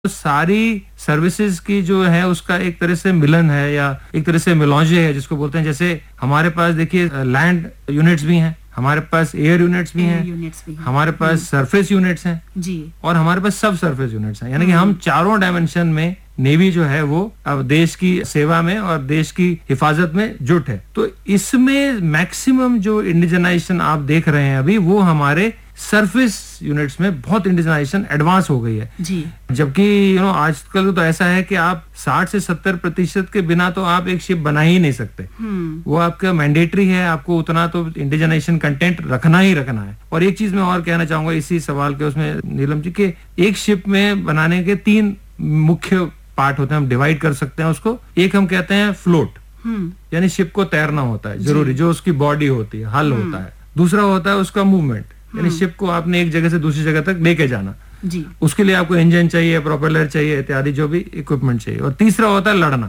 तो सारी सर्विसेज की जो है उसका एक तरह से मिलन है या एक तरह से मिलौंजे है जिसको बोलते हैं। जैसे हमारे पास देखिए लैंड यूनिट्स भी हैं, हमारे पास एयर यूनिट्स भी हैं, हमारे पास सरफेस यूनिट्स हैं जी, और हमारे पास सब सरफेस यूनिट्स हैं। यानी कि हम चारों डायमेंशन में नेवी जो है वो अब देश की सेवा में और देश की हिफाजत में जुट है। तो इसमें मैक्सिमम जो इंडिजनाइजेशन आप देख रहे हैं अभी वो हमारे सरफेस यूनिट्स में बहुत इंडिजनाइजेशन एडवांस हो गई है जी। जबकि आजकल तो ऐसा है कि आप 60 से 70% के बिना तो आप एक शिप बना ही नहीं सकते। वो आपका मैंडेटरी है, आपको उतना तो इंडिजनाइजेशन कंटेंट रखना ही रखना है। और एक चीज मैं और कहना चाहूंगा इसी सवाल के उसमें नीलम जी के, एक शिप में बनाने के 3 मुख्य पार्ट होते हैं, हम डिवाइड कर सकते हैं उसको। एक हम कहते हैं फ्लोट, यानी शिप को तैरना होता है जरूरी, जो उसकी बॉडी होती है, हल होता है। दूसरा होता है उसका मूवमेंट, यानी शिप को आपने एक जगह से दूसरी जगह तक लेके जाना जी। उसके लिए आपको इंजन चाहिए, प्रोपेलर चाहिए, इत्यादि जो भी इक्विपमेंट चाहिए। और तीसरा होता है लड़ना,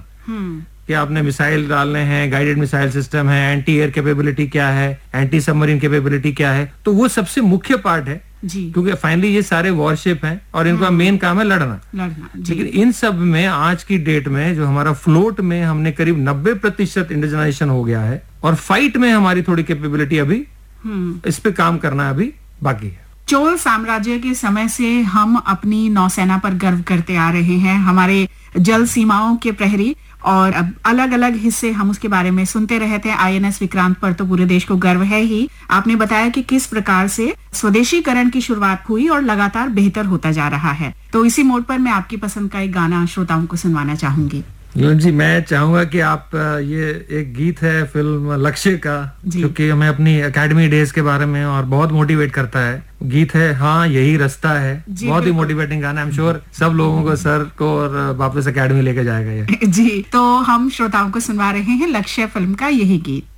कि आपने मिसाइल डालने हैं, गाइडेड मिसाइल सिस्टम है, एंटी एयर कैपेबिलिटी क्या है, एंटी सबमरीन कैपेबिलिटी क्या है। तो वो सबसे मुख्य पार्ट है जी, क्योंकि फाइनली ये सारे वॉरशिप हैं और इनका मेन काम है लड़ना। लेकिन इन सब में आज की डेट में जो हमारा फ्लोट में हमने करीब 90% इंडिजनाइजेशन हो गया है, और फाइट में हमारी थोड़ी कैपेबिलिटी अभी इस पे काम करना अभी बाकी है। चोल साम्राज्य के समय से हम अपनी नौसेना पर गर्व करते आ रहे हैं, हमारे जल सीमाओं के प्रहरी, और अब अलग अलग हिस्से हम उसके बारे में सुनते रहते हैं। आईएनएस विक्रांत पर तो पूरे देश को गर्व है ही। आपने बताया कि किस प्रकार से स्वदेशीकरण की शुरुआत हुई और लगातार बेहतर होता जा रहा है। तो इसी मोड पर मैं आपकी पसंद का एक गाना श्रोताओं को सुनवाना चाहूंगी। जी, मैं चाहूंगा कि आप ये एक गीत है फिल्म लक्ष्य का, जो कि हमें अपनी एकेडमी डेज के बारे में और बहुत मोटिवेट करता है। गीत है हाँ यही रास्ता है, बहुत ही मोटिवेटिंग गाना। आई एम श्योर सब लोगों को, सर को और वापस एकेडमी लेके जाएगा ये। जी, तो हम श्रोताओं को सुनवा रहे हैं लक्ष्य फिल्म का यही गीत।